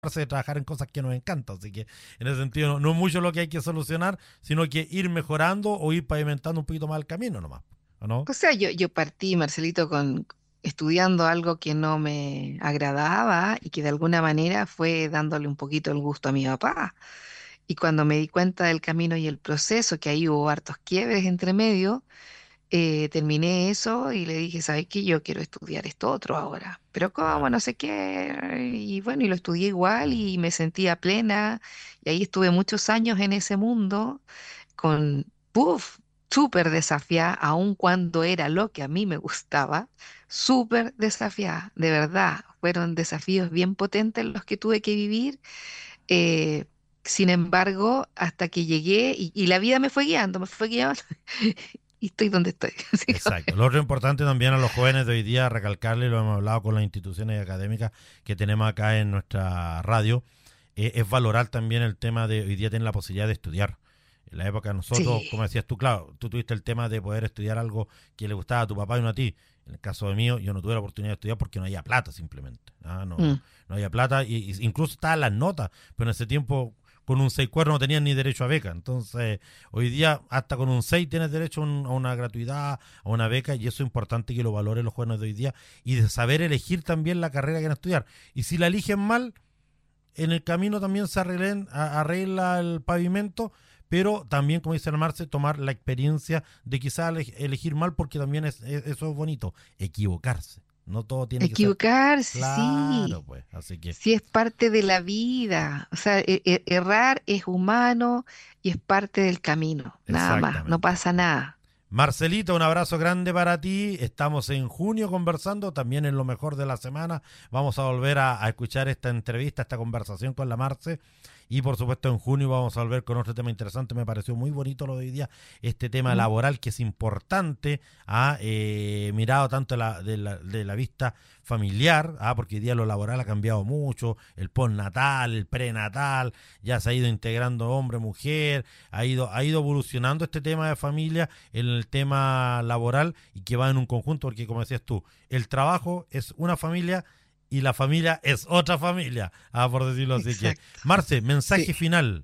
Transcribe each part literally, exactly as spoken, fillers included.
de trabajar en cosas que nos encantan, así que en ese sentido no, no es mucho lo que hay que solucionar, sino que ir mejorando o ir pavimentando un poquito más el camino nomás, ¿o no? O sea, yo, yo partí, Marcelito, con estudiando algo que no me agradaba y que de alguna manera fue dándole un poquito el gusto a mi papá. Y cuando me di cuenta del camino y el proceso, que ahí hubo hartos quiebres entre medio, eh, terminé eso y le dije, ¿sabes qué? Yo quiero estudiar esto otro ahora. Pero ¿cómo? Claro. No sé qué. Y bueno, y lo estudié igual y me sentía plena. Y ahí estuve muchos años en ese mundo con, puff, súper desafiada, aun cuando era lo que a mí me gustaba, súper desafiada, de verdad. Fueron desafíos bien potentes los que tuve que vivir. eh, Sin embargo, hasta que llegué y, y la vida me fue guiando, me fue guiando y estoy donde estoy. Así Exacto. que, Lo otro importante también a los jóvenes de hoy día, recalcarle, lo hemos hablado con las instituciones académicas que tenemos acá en nuestra radio, eh, es valorar también el tema de hoy día tener la posibilidad de estudiar. En la época nosotros, sí, como decías tú, claro, tú tuviste el tema de poder estudiar algo que le gustaba a tu papá y no a ti. En el caso de mío, yo no tuve la oportunidad de estudiar porque no había plata simplemente. Ah, no, mm, no había plata y, y incluso estaban las notas, pero en ese tiempo con un seis cuatro no tenían ni derecho a beca. Entonces, hoy día hasta con un seis tienes derecho a, un- a una gratuidad, a una beca, y eso es importante que lo valoren los jóvenes de hoy día y de saber elegir también la carrera que quieren estudiar. Y si la eligen mal, en el camino también se arreglen, a- arregla el pavimento, pero también, como dice el Marce, tomar la experiencia de quizás ele- elegir mal, porque también es, es- eso es bonito, equivocarse. No todo tiene que ser equivocarse, claro, sí, pues. Así que, sí es parte de la vida. O sea, e- e- errar es humano y es parte del camino, nada más, no exactamente. pasa nada. Marcelita, un abrazo grande para ti. Estamos en junio conversando, también en lo mejor de la semana. Vamos a volver a, a escuchar esta entrevista, esta conversación con la Marce. Y por supuesto en junio vamos a volver con otro tema interesante. Me pareció muy bonito lo de hoy día, este tema Mm. laboral que es importante, ha eh, mirado tanto la, de, la, de la vista familiar, ah, porque hoy día lo laboral ha cambiado mucho, el postnatal, el prenatal, ya se ha ido integrando hombre, mujer, ha ido, ha ido evolucionando este tema de familia en el tema laboral y que va en un conjunto, porque como decías tú, el trabajo es una familia y la familia es otra familia, ah, por decirlo así. Que, Exacto. Marce, Sí. mensaje final.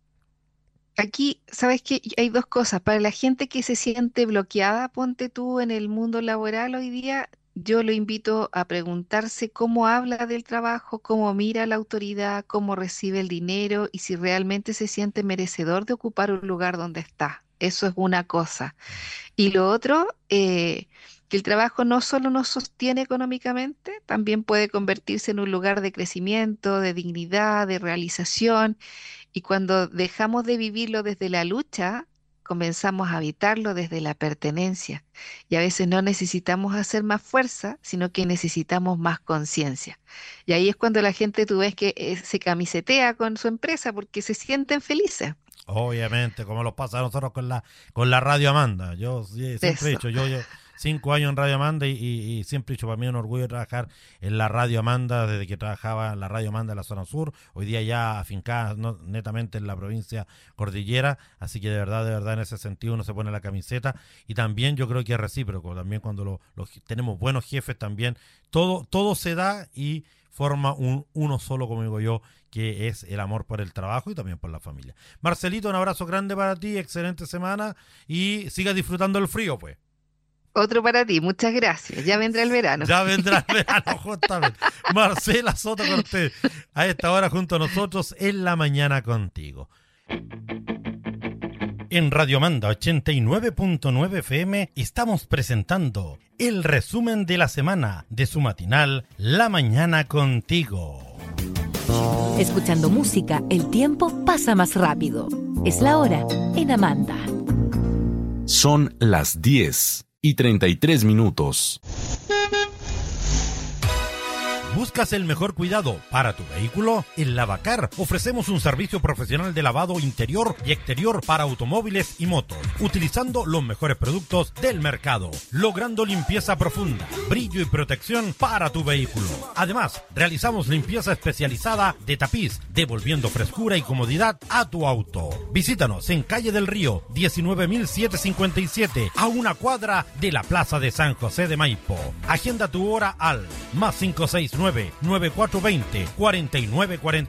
Aquí, ¿sabes qué? Hay dos cosas. Para la gente que se siente bloqueada, ponte tú en el mundo laboral hoy día, yo lo invito a preguntarse cómo habla del trabajo, cómo mira la autoridad, cómo recibe el dinero y si realmente se siente merecedor de ocupar un lugar donde está. Eso es una cosa. Y lo otro, eh, que el trabajo no solo nos sostiene económicamente, también puede convertirse en un lugar de crecimiento, de dignidad, de realización. Y cuando dejamos de vivirlo desde la lucha, comenzamos a habitarlo desde la pertenencia. Y a veces no necesitamos hacer más fuerza, sino que necesitamos más conciencia. Y ahí es cuando la gente, tú ves que eh, se camisetea con su empresa porque se sienten felices. Obviamente, como nos pasa a nosotros con la, con la Radio Amanda. Yo sí, siempre he Eso. dicho, yo, yo cinco años en Radio Amanda y, y- y siempre he dicho, para mí es un orgullo trabajar en la Radio Amanda desde que trabajaba en la Radio Amanda en la zona sur, hoy día ya afincada no, netamente en la provincia cordillera, así que de verdad, de verdad en ese sentido uno se pone la camiseta y también yo creo que es recíproco, también cuando lo- los tenemos buenos jefes también, todo, todo se da y forma un uno solo, como digo yo, que es el amor por el trabajo y también por la familia. Marcelito, un abrazo grande para ti, excelente semana y sigas disfrutando el frío, pues. Otro para ti, muchas gracias. Ya vendrá el verano. Ya vendrá el verano, justamente. Marcela Soto Cortés, a esta hora junto a nosotros en la mañana contigo. En Radio Manda ochenta y nueve punto nueve F M estamos presentando el resumen de la semana de su matinal La Mañana Contigo. Escuchando música, el tiempo pasa más rápido. Es la hora en Amanda. Son las diez y treinta y tres minutos. ¿Buscas el mejor cuidado para tu vehículo? En Lavacar ofrecemos un servicio profesional de lavado interior y exterior para automóviles y motos, utilizando los mejores productos del mercado, logrando limpieza profunda, brillo y protección para tu vehículo. Además, realizamos limpieza especializada de tapiz, devolviendo frescura y comodidad a tu auto. Visítanos en Calle del Río, diecinueve mil setecientos cincuenta y siete, a una cuadra de la Plaza de San José de Maipo. Agenda tu hora al más cinco seis nueve nueve, nueve cuatro dos cero, cuatro nueve cuatro